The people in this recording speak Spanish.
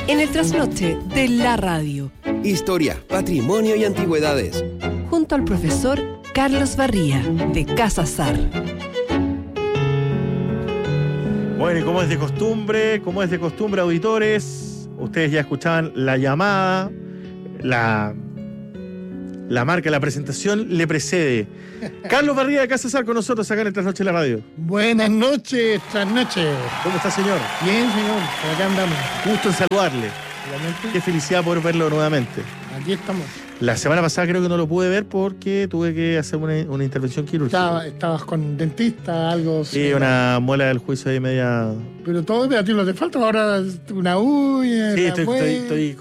En el trasnoche de la radio. Historia, patrimonio y antigüedades. Junto al profesor Carlos Barría, de Casa Sar. Bueno, y como es de costumbre, auditores, ustedes ya escuchaban la llamada, la marca, la presentación le precede. Carlos Barría de Casa Sar con nosotros acá en el Trasnoche de la Radio. Buenas noches, trasnoche. ¿Cómo está, señor? Bien, señor, por acá andamos. Gusto en saludarle. Igualmente, Qué felicidad poder verlo nuevamente. aquí estamos. La semana pasada creo que no lo pude ver porque tuve que hacer una intervención quirúrgica. Estabas con dentista, algo. Sí, una muela del juicio ahí media... Pero todo, a ti no te falta ahora una uña. Sí, la muela. estoy